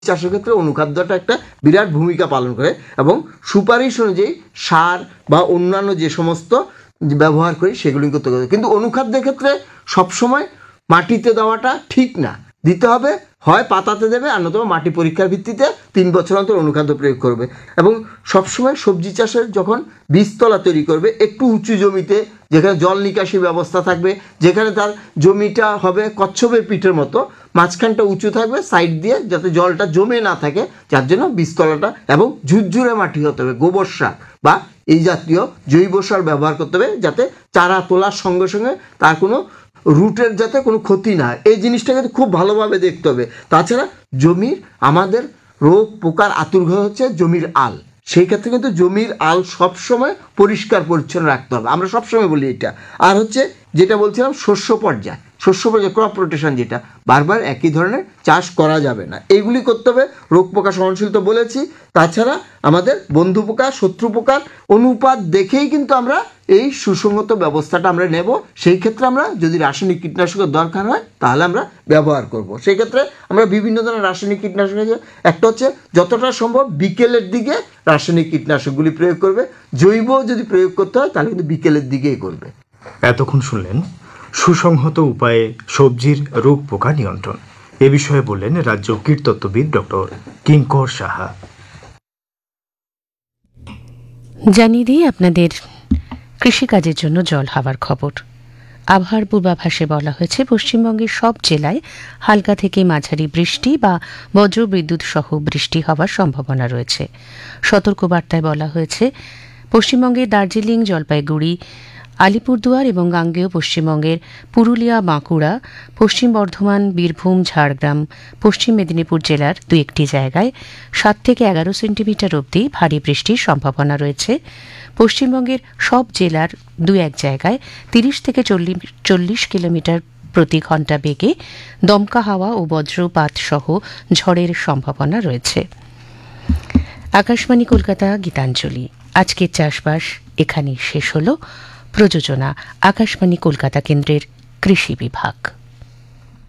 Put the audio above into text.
চাষের ক্ষেত্রে অনুখাদ্যটা একটা বিরাট ভূমিকা পালন করে এবং সুপারিশ অনুযায়ী সার বা অন্যান্য যে সমস্ত ব্যবহার করি সেগুলি করতে হবে। কিন্তু অনুখাদ্যের ক্ষেত্রে সবসময় মাটিতে দেওয়াটা ঠিক না, দিতে হবে হয় পাতাতে দেবে আর নতুবা মাটি পরীক্ষার ভিত্তিতে 3 বছর অন্তর অনুখাদ্য প্রয়োগ করবে। এবং সবসময় সবজি চাষের যখন বীজতলা তৈরি করবে একটু উঁচু জমিতে, যেখানে জল নিকাশি ব্যবস্থা থাকবে, যেখানে তার জমিটা হবে কচ্ছপের পিঠের মতো, মাঝখানটা উঁচু থাকবে সাইড দিয়ে, যাতে জলটা জমে না থাকে, যার জন্য বীজতলাটা এবং ঝুরঝুরে মাটি হতে হবে, গোবর সার বা এই জাতীয় জৈব সার ব্যবহার করতে হবে, যাতে চারা তোলার সঙ্গে সঙ্গে তার কোনো রুটের যাতে কোনো ক্ষতি না হয়, এই জিনিসটা কিন্তু খুব ভালোভাবে দেখতে হবে। তাছাড়া জমির আমাদের রোগ পোকার আতুরঘর হচ্ছে জমির আল, সেই ক্ষেত্রে কিন্তু জমির আল সবসময় পরিষ্কার পরিচ্ছন্ন রাখতে হবে, আমরা সবসময় বলি এটা। আর হচ্ছে যেটা বলছিলাম শস্য পর্যায় ক্রপ রোটেশন, যেটা বারবার একই ধরনের চাষ করা যাবে না, এইগুলি করতে হবে। রোগ পোকা সহনশীল তো বলেছি, তাছাড়া আমাদের বন্ধু পোকা শত্রু পোকার অনুপাত দেখেই কিন্তু আমরা এই সুসংগত ব্যবস্থাটা আমরা নেব। সেই ক্ষেত্রে আমরা যদি রাসায়নিক কীটনাশকের দরকার হয় তাহলে আমরা ব্যবহার করব। সেই ক্ষেত্রে আমরা বিভিন্ন ধরনের রাসায়নিক কীটনাশক, একটা হচ্ছে যতটা সম্ভব বিকেলের দিকে রাসায়নিক কীটনাশকগুলি প্রয়োগ করবে, জৈব যদি প্রয়োগ করতে হয় তাহলে কিন্তু বিকেলের দিকেই করবে। এতক্ষণ শুনলেন সুসংহত উপায়ে সবজির রোগ পোকা নিয়ন্ত্রণ। এ বিষয়ে বললেন রাজ্য কীটতত্ত্ববিদ ডক্টর কিঙ্কর সাহা। জানিয়ে দিই আপনাদের কৃষিকাজের জন্য জল হাওয়ার খবর। আবহাওয়ার পূর্বাভাসে বলা হয়েছে পশ্চিমবঙ্গের সব জেলায় হালকা থেকে মাঝারি বৃষ্টি বা বজ্রবিদ্যুৎ সহ বৃষ্টি হওয়ার সম্ভাবনা রয়েছে। সতর্কবার্তায় বলা হয়েছে পশ্চিমবঙ্গের দার্জিলিং, জলপাইগুড়ি, আলিপুরদুয়ার এবং গাঙ্গেয় পশ্চিমবঙ্গের পুরুলিয়া, বাঁকুড়া, পশ্চিম বর্ধমান, বীরভূম, ঝাড়গ্রাম, পশ্চিম মেদিনীপুর জেলার 2-1টি জায়গায় 7 থেকে 11 সেন্টিমিটার অবধি ভারী বৃষ্টির সম্ভাবনা রয়েছে। পশ্চিমবঙ্গের সব জেলার 2-1 জায়গায় 30 থেকে 40 কিলোমিটার প্রতি ঘণ্টা বেগে দমকা হাওয়া ও বজ্রপাত সহ ঝড়ের সম্ভাবনা রয়েছে। আকাশবাণী কলকাতা, গীতাঞ্জলি। আজকের চাষবাস এখানেই শেষ হল। প্রযোজনা আকাশবাণী কলকাতা কেন্দ্রের কৃষি বিভাগ।